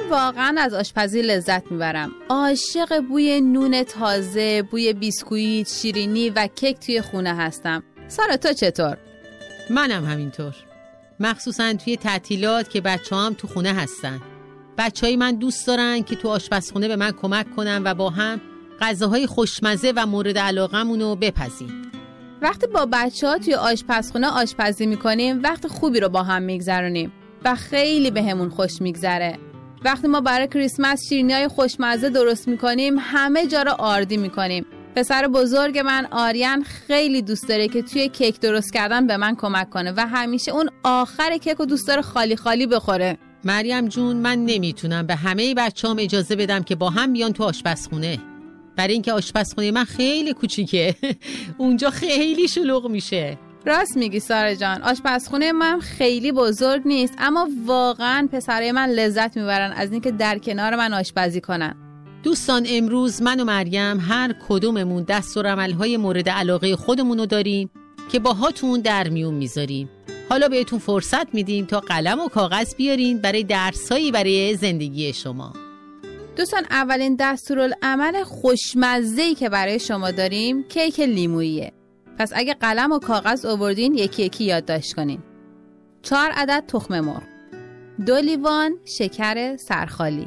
واقعا از آشپزی لذت میبرم. عاشق بوی نون تازه، بوی بیسکویت، شیرینی و کیک توی خونه هستم. سارا تو چطور؟ منم همینطور، مخصوصا توی تعطیلات که بچه‌هام تو خونه هستن. بچه‌های من دوست دارن که تو آشپزخونه به من کمک کنن و با هم غذاهای خوشمزه و مورد علاقه‌مون رو بپزیم. وقتی با بچه‌ها توی آشپزخونه آشپزی می‌کنیم، وقت خوبی رو با هم می‌گذرونیم و خیلی بهمون خوش می‌گذره. وقتی ما برای کریسمس شیرینی‌های خوشمزه درست می‌کنیم، همه جا رو آردی می‌کنیم. پسر بزرگ من آریان خیلی دوست داره که توی کیک درست کردن به من کمک کنه و همیشه اون آخر کیک رو دوست داره خالی خالی بخوره. مریم جون، من نمیتونم به همه بچه‌هام اجازه بدم که با هم بیان تو آشپزخونه، برای اینکه آشپزخونه من خیلی کوچیکه. اونجا خیلی شلوغ میشه. راست میگی سارا جان، آشپزخونه من خیلی بزرگ نیست، اما واقعا پسرای من لذت میبرن از اینکه در کنار من آشپزی کنن. دوستان، امروز من و مریم هر کدوممون دستورالعمل‌های مورد علاقه خودمونو داریم که باهاتون در میون میذاریم. حالا بهتون فرصت میدیم تا قلم و کاغذ بیارین برای درسایی برای زندگی شما. دوستان، اولین دستورالعمل خوشمزه‌ای که برای شما داریم کیک لیموییه. پس اگه قلم و کاغذ آوردین یکی یکی یادداشت کنین. 4 عدد تخم مرغ، 2 لیوان شکر سرخالی،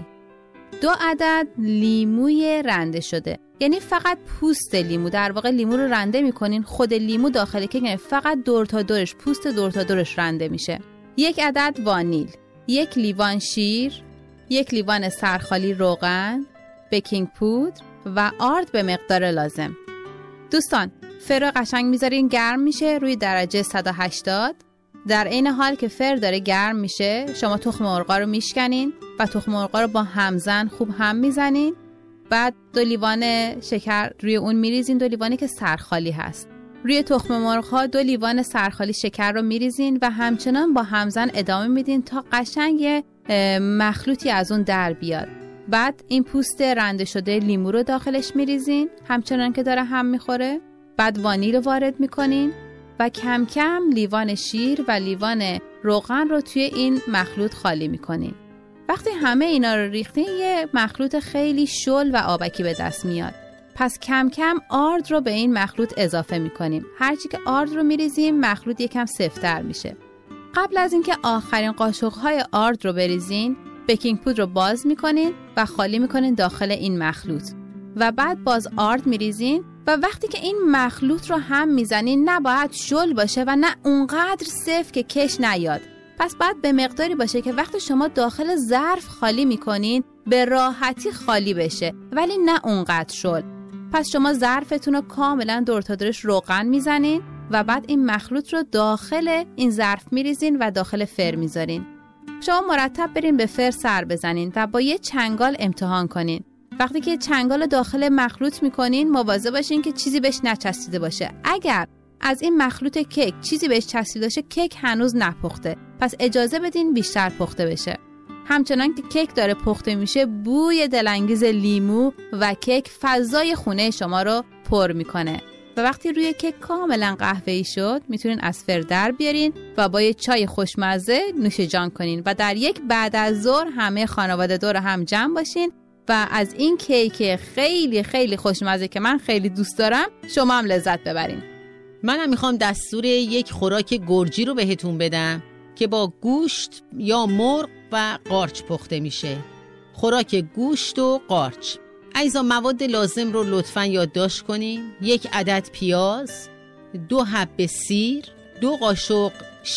2 عدد لیموی رنده شده، یعنی فقط پوست لیمو، در واقع لیمو رو رنده میکنین، خود لیمو داخل کیک یعنی فقط دور تا دورش، پوست دور تا دورش رنده میشه. 1 عدد وانیل، 1 لیوان شیر، 1 لیوان سرخالی روغن، بیکینگ پودر و آرد به مقدار لازم. دوستان، فر قشنگ میذارین گرم میشه روی درجه 180. در این حال که فر داره گرم میشه، شما تخم مرغا رو میشکنین و تخم مرغا رو با همزن خوب هم میزنین. بعد 2 لیوان شکر روی اون میریزین، 2 لیوانی که سرخالی هست. روی تخم مرغ ها 2 لیوان سرخالی شکر رو میریزین و همچنان با همزن ادامه میدین تا قشنگ مخلوطی از اون در بیاد. بعد این پوست رنده شده لیمو رو داخلش میریزین همچنان که داره هم میخوره. بعد وانیل رو وارد میکنین و کم کم لیوان شیر و لیوان روغن رو توی این مخلوط خالی میکنین. وقتی همه اینا رو ریختین، یه مخلوط خیلی شل و آبکی به دست میاد. پس کم کم آرد رو به این مخلوط اضافه میکنیم. هرچی که آرد رو میریزیم مخلوط یکم سفت‌تر میشه. قبل از اینکه آخرین قاشق‌های آرد رو بریزین، بیکینگ پودر رو باز میکنین و خالی میکنین داخل این مخلوط و بعد باز آرد میریزین و وقتی که این مخلوط رو هم میزنین نباید شل باشه و نه اونقدر سفت که کش نیاد. پس باید به مقداری باشه که وقتی شما داخل ظرف خالی میکنین به راحتی خالی بشه، ولی نه اونقدر شل. پس شما ظرفتون رو کاملا دور تا دورش روغن میزنین و بعد این مخلوط رو داخل این ظرف میریزین و داخل فر میذارین. شما مرتب برین به فر سر بزنین و با یه چنگال امتحان کنین. وقتی که چنگال داخل مخلوط میکنین مواظب باشین که چیزی بهش نچسبیده باشه. اگر از این مخلوط کیک چیزی بهش چسبیده باشه، کیک هنوز نپخته، پس اجازه بدین بیشتر پخته بشه. همچنان که کیک داره پخته میشه، بوی دلانگیز لیمو و کیک فضای خونه شما رو پر میکنه و وقتی روی کیک کاملا قهوه‌ای شد، میتونین از فر در بیارین و با یه چای خوشمزه نوش جان کنین و در یک بعد از ظهر همه خانواده دور هم جمع باشین و از این کیک خیلی خیلی خوشمزه که من خیلی دوست دارم شما هم لذت ببرین. منم میخوام دستور یک خوراک گرجی رو بهتون بدم که با گوشت یا مرغ و قارچ پخته میشه. خوراک گوشت و قارچ. عزیزان، مواد لازم رو لطفاً یادداشت کنین. 1 عدد پیاز، 2 حبه سیر، 2 قاشق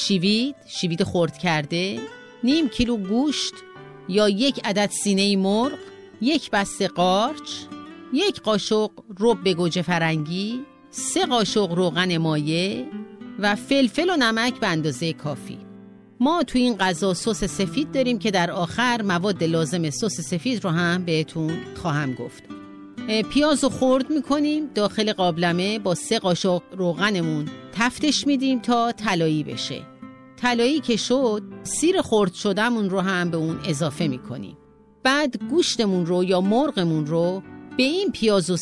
شوید خرد کرده، نیم کیلو گوشت یا 1 عدد سینه مرغ، 1 بسته قارچ، 1 قاشق رب گوجه فرنگی، 3 قاشق روغن مایع و فلفل و نمک به اندازه کافی. ما تو این غذا سس سفید داریم که در آخر مواد لازم سس سفید رو هم بهتون خواهم گفت. پیاز رو خرد میکنیم داخل قابلمه، با 3 قاشق روغنمون تفتش میدیم تا طلایی بشه. طلایی که شد، سیر خرد شدهمون رو هم به اون اضافه میکنیم. بعد گوشتمون رو یا مرغمون رو به این پیاز و